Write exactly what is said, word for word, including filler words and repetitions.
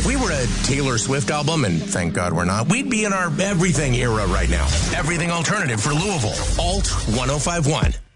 we were a Taylor Swift album, and thank God we're not, we'd be in our everything era right now. Everything alternative for Louisville. Alt ten fifty-one.